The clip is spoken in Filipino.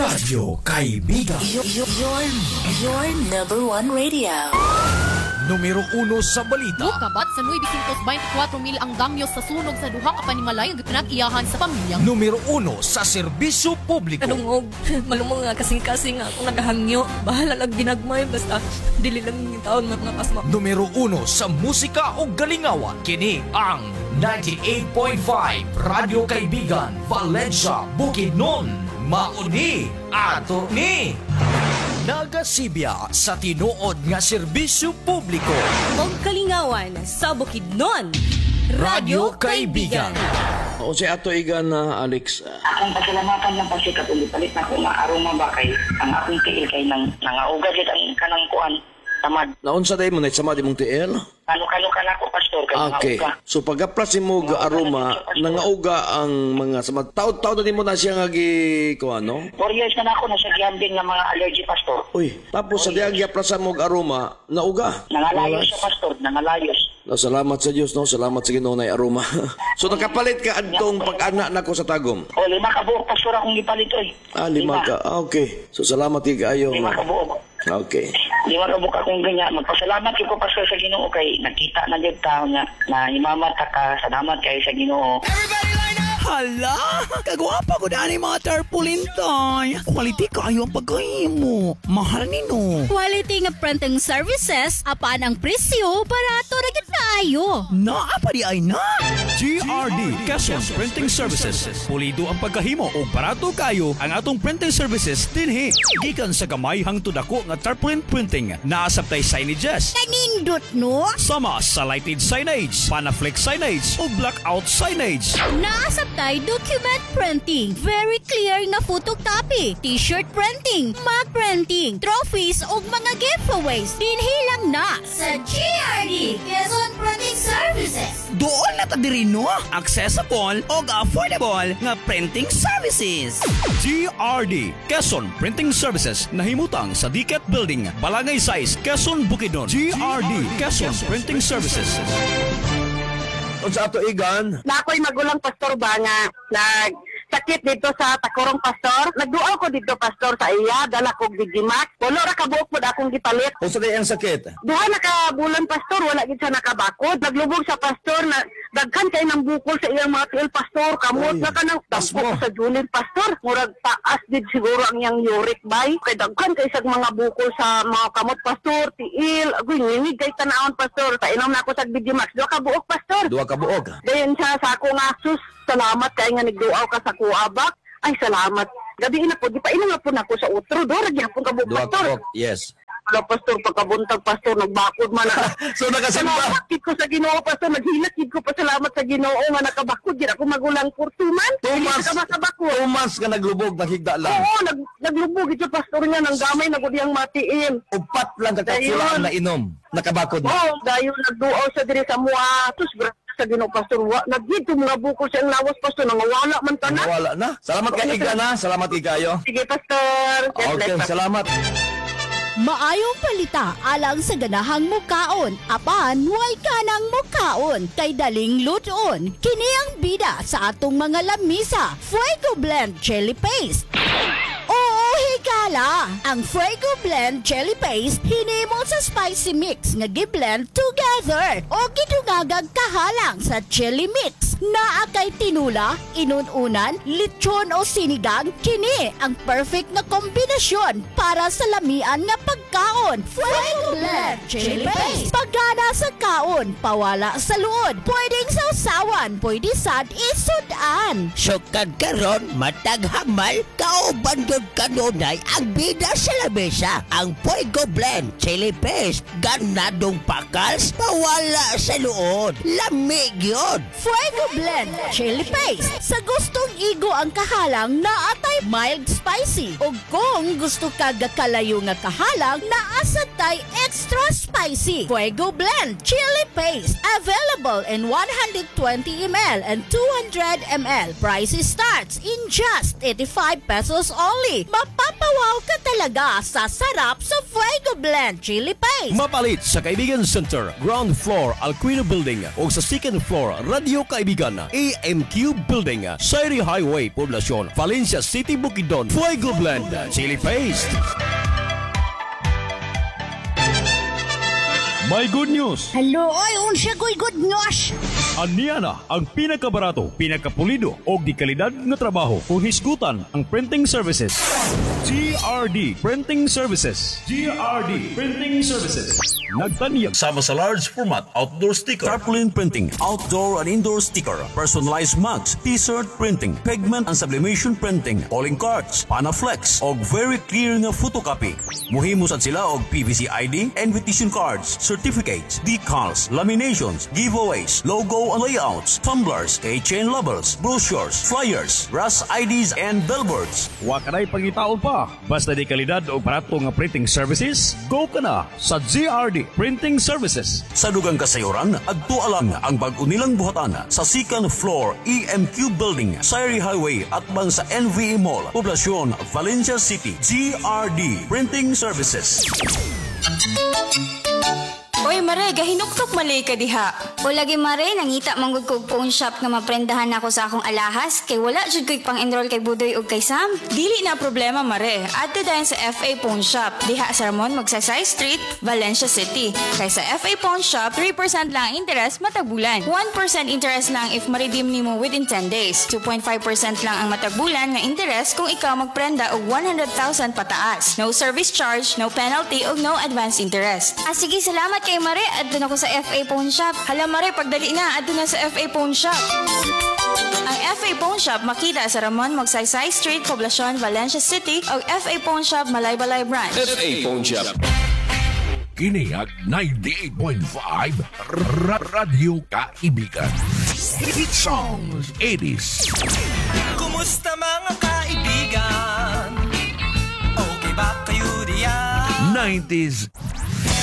Radyo Kaibigan. Your number one radio. Numero 1 sa balita. Kabat sa 924,000 ang damyo sa sunog sa duha ka panimalay ang pinag-iyahan sa pamilyang. Numero 1 sa serbisyo publiko. Kanungog, malumong nga kasing-kasing ako nagahangyo. Bahala lang ginagmay, basta dili lang yung taon mga pasma. Numero 1 sa musika o galingawan. Kini ang 98.5 Radyo Kaibigan, Valencia, Bukidnon. Mauni ato ni nagasibya sa tinuod nga serbisyo publiko. Og kalingawan sa Bukidnon. Radyo Kaibigan. O si ato igan na Alex. Akong pasalamatan ng pagsikat ulit palit na kung maaroma ba kay ang akong tiil kay nangauga dito ang kanang kuan tamad. Naunsa day mo na sama di mong tiil? Kano ka na ako pastor kay Okay. nangauga. So pag-aplas mo ga aroma, nangauga ang mga sama taud-taud na mo na siya nga gi kuan no? 4 years na ako nasa giambing ng mga allergy pastor. Uy, tapos sa diag aplasan mo ga aroma, nauga. Nangalayos sa pastor, nangalayos. No, salamat sa Dios no, salamat sa Ginoo na aroma. So nakapalit ka adtong pag-ana nako sa tagom. O 5 ka buok pastor akong gipalit oy. 5 ka. Okay. So salamat kayo. 5 ka buok. Okay. 5 ka buok akong ganyan. Magpasalamat ko pastor sa Ginoo kay nakita na jud taon nga na imamata ka. Salamat kay sa Ginoo. Hala! Kagwapa ko na ni mga tarpaulin, tay. Quality kayo ang pagkahimo. Mahal nino. Quality nga printing services, apan ang presyo, barato na gid kaayo. Naapa di ay na. GRD Quezon Printing Services. Pulido ang pagkahimo o barato kayo ang atong printing services dinhi. Gikan sa gamay hangtod dako nga tarpaulin printing. Naasaptay signages. Kanindot no? Sama sa lighted signage, panaflex signage o blackout signage. Naasaptay document printing, very clear nga photocopy, t-shirt printing, mug printing, trophies ug mga giveaways. Dinhi lang na sa GRD Quezon Printing Services. Doon na ta diri no, accessible o affordable nga printing services. GRD Quezon Printing Services nahimutang sa Diket Building, Balangay Size, Quezon, Bukidnon. GRD Quezon Printing Services. Unsa ato igan? Na ako'y magulang pastor ba nga nagsakit dito sa Tacorong pastor. Nagduaw ko dito pastor sa iya, dala ko Digimax. Wala ra ka buok pod akong gipalit. Unsa day ang sakit? Duha na ka bulan pastor, wala gid siya nakabakod. Naglubog sa pastor na daghan kay nang bukol sa iyang mga tiil pastor. Kamot Oy, na kanang tasmo. tampo sa Julin pastor. Murag taas did siguro ang iyang uric bay. Kay daghan kay sa mga bukol sa mga kamot pastor, tiil. Agoy ngingig kay tanawon pastor. Painom na ako sa Digimax. Duha ka buok pastor. Duha ka buog. Dayon siya sa ako nga, sus, salamat kay nga nagduaw ka sa kuabak. Ay, salamat. Gabi na po, di pa ina nga po na ako sa utro. Dora, gyapon ka buok Duha ka pastor. buog. Yes. Wala pastor, pagkabuntag pastor, nagbakod man na. So nakasimba. Salamat ko sa Ginoo pastor, naghilakid ko pa salamat sa Ginoo nga nakabakod. Di ako magulang for 2 months. Hindi ka makabakod. 2 months ka naglubog, naghigda lang. Oo, naglubog ito pastor niya ng gamay na gudiyang matiin. Upat lang kakapsulaan na inom. Nakabakod na. Oo, dayon nagduaw sa diri sa mua. Tus, sa Ginoo pastor, nagdito mga bukol sa lawas pastor, nangawala man ta na. Wala na. Salamat ka iga na. Salamat igayo. Sige pastor. God Okay, bless, salamat. Maayong palita alang sa ganahang mukaon, apan way kanang mukaon kay daling luton. Kini ang bida sa atong mga lamisa, Fuego Blend Chili Paste. Oo, higala! Ang Fuego Blend Chili Paste hinimo sa spicy mix nga gi-blend together o gidungagag kahalang sa chili mix. Naa kay tinula, inununan, lechon o sinigang, kini ang perfect na kombinasyon para sa lamian nga pagkaon. Fuego Blend Chili Paste. Pagana sa kaon, pawala sa luod. Pwedeng sausawan, pwede sad isudan. Sukad karon matag hamal kauban gud kanunay ang bida sa lamesa. Ang Fuego Blend Chili Paste ganadong pakals pawala sa luod. Lamig yun. Fuego Blend Chili Paste. Sa gustong igo ang kahalang na atay mild spicy. O kung gusto ka gakalayo nga kahalang na asatay extra spicy. Fuego Blend Chili Paste. Available in 120 ml and 200 ml. Price starts in just 85 pesos only. Mapapawaw ka talaga sa sarap sa Fuego Blend Chili Paste. Mapalit sa Kaibigan Center, ground floor, Alquino Building o sa second floor, Radio Kaibigan. kaibigan, AMQ Building, Sairi Highway, Poblacion, Valencia City, Bukidnon, Fuego Blend, Chili Paste. May good news! Hello, oy, unsa ko'y good news? Aniya na ang pinakabarato, pinakapulido o di kalidad na trabaho kung hisgutan ang printing services. GRD Printing Services. GRD Printing Services. Nagtanyag sama sa large format outdoor sticker, tarpaulin printing, outdoor and indoor sticker, personalized mugs, t-shirt printing, pigment and sublimation printing, calling cards, panaflex, og very clear nga photocopy. Muhimo sad sila og PVC ID, invitation cards, certificates, decals, laminations, giveaways, logo and layouts, tumblers, keychain labels, brochures, flyers, brass IDs and billboards. Wa kanay pangitaon pa. Basta di kalidad o barato nga printing services, go ka na sa GRD Printing Services. Sa dugang kasayuran, adto alang ang bag-o nilang buhatan sa second floor EMQ Building, Sairi Highway at bang sa NVE Mall, Poblacion, Valencia City. GRD Printing Services. Oy, Mare, gahinuktok malay ka diha. O lagi, Mare, nangita manggod kog phone shop nga maprendahan ako sa akong alahas. Kay wala jud ko'y pang-enroll kay Budoy o kay Sam. Dili na problema, Mare. Adto dayon sa FA Phone Shop. Diha sa Ramon, Magsaysay Street, Valencia City. Kay sa FA Phone Shop, 3% lang interest matag bulan. 1% interest lang if ma-redeem nimo within 10 days. 2.5% lang ang matag bulan nga interest kung ikaw magprenda og 100,000 pataas. No service charge, no penalty, ug no advance interest. Sige, salamat kay Mare. Adto na ko sa FA Phone Shop. Hala, Mare, pagdali na. Adto na sa FA Phone Shop. Ang FA Phone Shop makita sa Ramon, Magsaysay Street, Poblacion, Valencia City o FA Phone Shop, Malaybalay Branch. FA Phone Shop. Kiniag 98.5 Radio Kaibigan. Hit songs 80s. Kumusta mga kaibigan? Okay ba kayo diyan? 90s